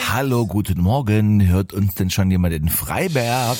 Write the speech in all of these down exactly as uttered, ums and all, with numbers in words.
Hallo, guten Morgen. Hört uns denn schon jemand in Freiberg?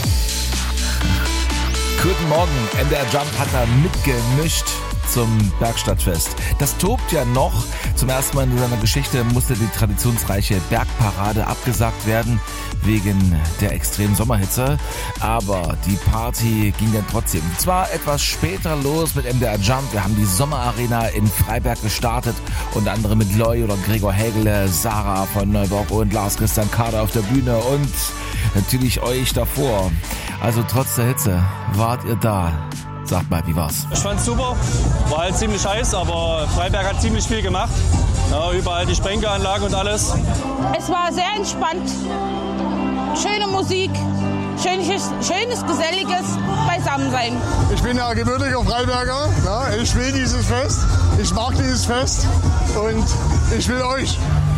Guten Morgen. M D R Jump hat da mitgemischt zum Bergstadtfest. Das tobt ja noch. Zum ersten Mal in seiner Geschichte musste die traditionsreiche Bergparade abgesagt werden wegen der extremen Sommerhitze. Aber die Party ging dann trotzdem. Zwar etwas später los mit M D R Jump. Wir haben die Sommerarena in Freiberg gestartet. Unter anderem mit Loy oder Gregor Hägele, Sarah von Neuburg und Lars Christian Kader auf der Bühne und natürlich euch davor. Also trotz der Hitze wart ihr da. Sagt mal, wie war's? Ich fand's super, war halt ziemlich heiß, aber Freiberg hat ziemlich viel gemacht. Ja, überall die Sprenkelanlagen und alles. Es war sehr entspannt, schöne Musik, schönes, schönes geselliges Beisammensein. Ich bin ja gebürtiger Freiberger, ja, ich will dieses Fest, ich mag dieses Fest und ich will euch.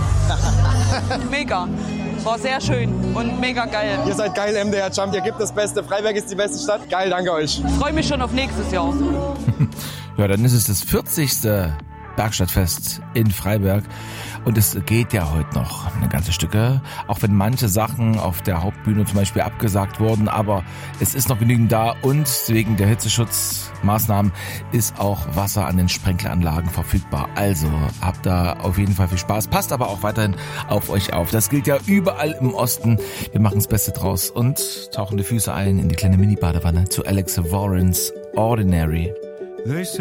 Mega. War sehr schön und mega geil. Ihr seid geil, M D R Jump, ihr gebt das Beste. Freiberg ist die beste Stadt. Geil, danke euch. Ich freue mich schon auf nächstes Jahr. Ja, dann ist es das vierzigste Bergstadtfest in Freiberg und es geht ja heute noch eine ganze Stücke, auch wenn manche Sachen auf der Hauptbühne zum Beispiel abgesagt wurden, aber es ist noch genügend da und wegen der Hitzeschutzmaßnahmen ist auch Wasser an den Sprenkelanlagen verfügbar. Also habt da auf jeden Fall viel Spaß, passt aber auch weiterhin auf euch auf. Das gilt ja überall im Osten. Wir machen das Beste draus und tauchen die Füße ein in die kleine Mini-Badewanne zu Alex Warrens Ordinary.